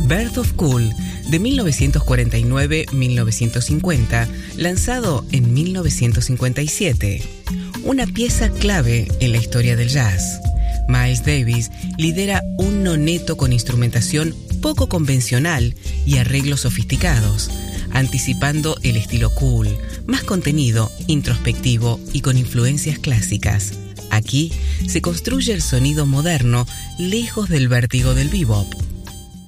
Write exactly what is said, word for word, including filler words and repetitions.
Birth of Cool, de mil novecientos cuarenta y nueve a mil novecientos cincuenta, lanzado en mil novecientos cincuenta y siete. Una pieza clave en la historia del jazz. Miles Davis lidera un noneto con instrumentación poco convencional y arreglos sofisticados, anticipando el estilo cool, más contenido, introspectivo y con influencias clásicas. Aquí se construye el sonido moderno, lejos del vértigo del bebop.